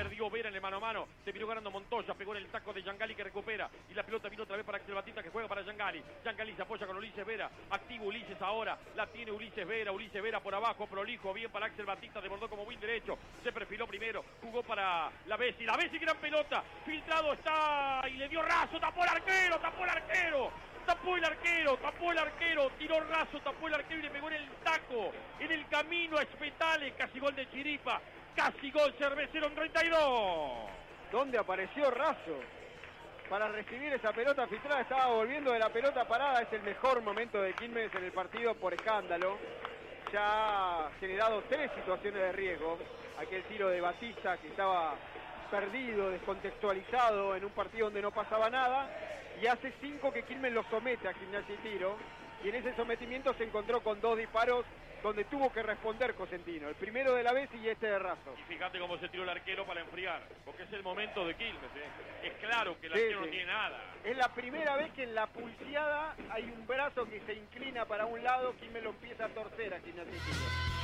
perdió Vera en el mano a mano, terminó ganando Montoya, pegó en el taco de Giangali que recupera, y la pelota vino otra vez para Axel Batista que juega para Giangali. Giangali se apoya con Ulises Vera, activo Ulises ahora, la tiene Ulises Vera por abajo, prolijo, bien para Axel Batista, desbordó como win derecho, se perfiló primero, jugó para la Bessi, gran pelota, filtrado está, y le dio raso, tapó el arquero, tapó el arquero, tiró raso, tapó el arquero y le pegó en el taco, en el camino a Espetale, casi gol de Chiripa, casi gol Cervecero en 32. ¿Dónde apareció Raso? Para recibir esa pelota filtrada, estaba volviendo de la pelota parada, es el mejor momento de Quilmes en el partido por escándalo. Ya ha generado 3 situaciones de riesgo, aquel tiro de Batista que estaba perdido, descontextualizado en un partido donde no pasaba nada, y hace 5 que Quilmes lo somete a Gimnasia y Tiro, y en ese sometimiento se encontró con 2 disparos donde tuvo que responder Cosentino, el primero de la Bessi y este de Raso. Y fíjate cómo se tiró el arquero para enfriar, porque es el momento de Quilmes, es claro que el arquero no tiene nada. Es la primera vez que en la pulseada hay un brazo que se inclina para un lado, Quilmes lo empieza a torcer a Gimnasia y Tiro.